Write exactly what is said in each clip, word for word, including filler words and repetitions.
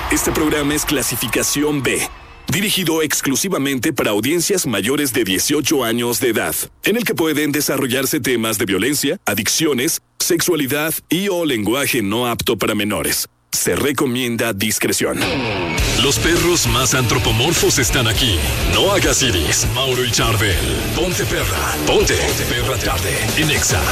Este programa es clasificación B, dirigido exclusivamente para audiencias mayores de dieciocho años de edad, en el que pueden desarrollarse temas de violencia, adicciones, sexualidad y o lenguaje no apto para menores. Se recomienda discreción. Los perros más antropomorfos están aquí. No hagas iris. Mauro y Charbel. Ponte perra. Ponte. Ponte perra tarde. En Exa.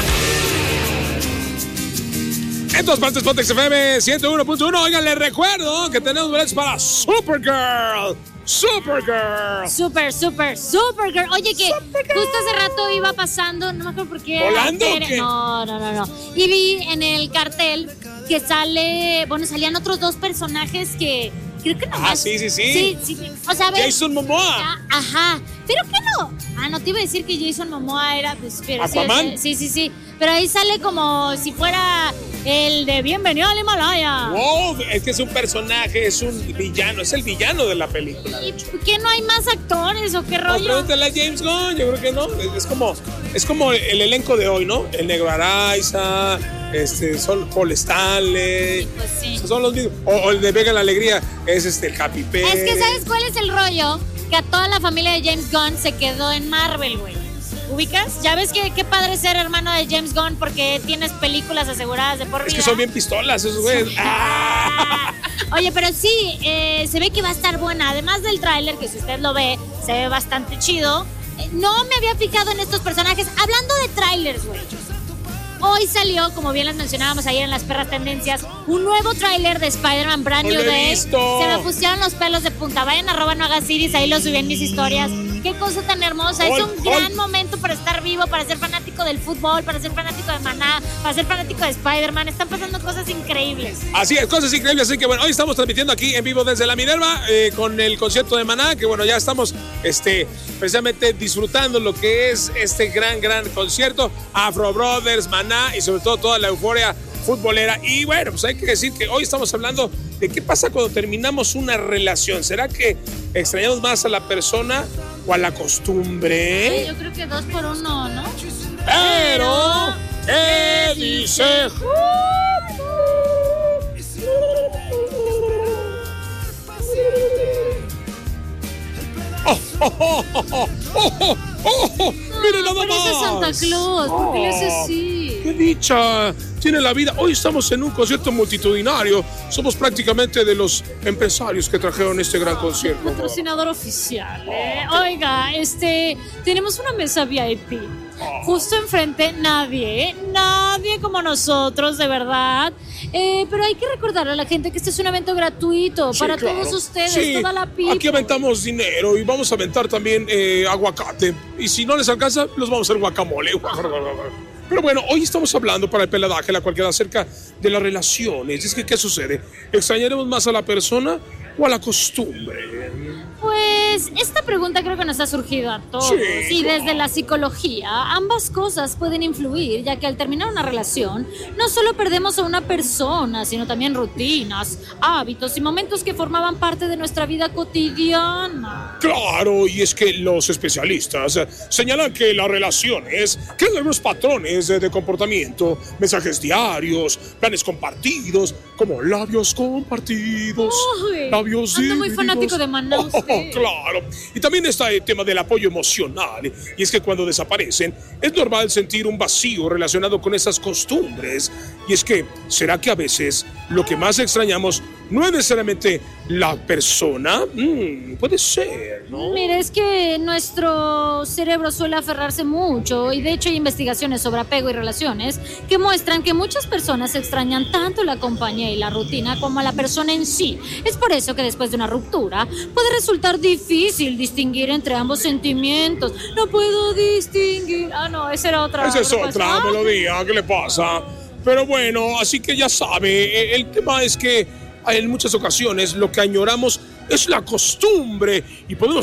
En todas partes, Ponte X F M ciento uno punto uno. Oigan, les recuerdo que tenemos boletos para Supergirl. Supergirl. Super, super, Supergirl. Oye, que Supergirl. Justo hace rato iba pasando, no me acuerdo por qué. ¿Volando o qué? No, no, no, no. Y vi en el cartel que sale, bueno, salían otros dos personajes que creo que no. Ah, sí, sí, sí. Sí, sí. O sea, a ver, Jason Momoa. Ya, ajá. Pero que no. Ah, no te iba a decir que Jason Momoa era, pues, pero ¿Aquaman? Sí, sí, sí. Pero ahí sale como si fuera el de Bienvenido al Himalaya. Wow, es que es un personaje, es un villano, es el villano de la película. ¿Y qué no hay más actores o qué rollo? No, pregúntale a James Gunn, yo creo que no. Es como, es como el elenco de hoy, ¿no? El Negro Araiza, este, son Paul Stanley. Pues sí. Son los mismos. O, o el de Venga la Alegría es este, el Happy Pérez. Es que, ¿sabes cuál es el rollo? Que a toda la familia de James Gunn se quedó en Marvel, güey. ¿Ubicas? Ya ves que qué padre ser hermano de James Gunn porque tienes películas aseguradas de por vida. Es que son bien pistolas esos güeyes. Ah. Oye, pero sí, eh, se ve que va a estar buena. Además del tráiler, que si usted lo ve, se ve bastante chido. Eh, no me había fijado en estos personajes. Hablando de trailers, güey. Hoy salió, como bien les mencionábamos ayer en las perras tendencias, un nuevo tráiler de Spider-Man Brand New Day. Se me pusieron los pelos de punta. Vayan a arroba no hagas iris, ahí lo subí en mis historias. Qué cosa tan hermosa. Hoy, es un hoy. gran momento para estar vivo, para ser fanático del fútbol, para ser fanático de Maná, para ser fanático de Spider-Man. Están pasando cosas increíbles. Así es, cosas increíbles. Así que bueno, hoy estamos transmitiendo aquí en vivo desde la Minerva eh, con el concierto de Maná, que bueno, ya estamos este, precisamente disfrutando lo que es este gran, gran concierto. Afro Brothers, Maná y sobre todo toda la euforia futbolera. Y bueno, pues hay que decir que hoy estamos hablando de qué pasa cuando terminamos una relación. ¿Será que extrañamos más a la persona o a la costumbre? Sí, yo creo que dos por uno, ¿no? Pero, ¿qué dice? ¡Oh, oh, oh, oh, oh, oh, oh, oh! ¡Miren nada más! Parece Santa Claus, ¿por qué le hace así? ¡Qué dicha tiene la vida! Hoy estamos en un concierto multitudinario. Somos prácticamente de los empresarios que trajeron este gran concierto. Patrocinador oficial, ¿eh? Oiga, este, tenemos una mesa V I P. Justo enfrente, nadie, ¿eh? Nadie como nosotros, de verdad. Eh, pero hay que recordar a la gente que este es un evento gratuito Sí, para claro. todos ustedes, Sí, toda la people. aquí aventamos dinero y vamos a aventar también eh, aguacate. Y si no les alcanza, los vamos a hacer guacamole. Pero bueno, hoy estamos hablando para el peladaje, la cual queda acerca de las relaciones. Es que, ¿qué sucede? ¿Extrañaremos más a la persona o a la costumbre? Pues esta pregunta creo que nos ha surgido a todos. Sí, y claro. desde la psicología, ambas cosas pueden influir, ya que al terminar una relación, no solo perdemos a una persona, sino también rutinas, hábitos y momentos que formaban parte de nuestra vida cotidiana. Claro, y es que los especialistas eh, señalan que las relaciones crean los patrones de, de comportamiento, mensajes diarios, planes compartidos, como labios compartidos, Uy, labios ando muy divididos. fanático de Maná, Oh, oh, usted. claro. Y también está el tema del apoyo emocional. Y es que cuando desaparecen, es normal sentir un vacío relacionado con esas costumbres. Y es que, ¿será que a veces lo que más extrañamos no es necesariamente la persona? Mm, puede ser, ¿no? Mira, es que nuestro cerebro suele aferrarse mucho y de hecho hay investigaciones sobre apego y relaciones que muestran que muchas personas extrañan tanto la compañía y la rutina como a la persona en sí. Es por eso que después de una ruptura puede resultar difícil distinguir entre ambos sentimientos. No puedo distinguir. Ah, no, esa era otra. Esa es otra otra cosa. melodía, ¿qué le pasa? Pero bueno, así que ya sabe, el tema es que en muchas ocasiones lo que añoramos es la costumbre y podemos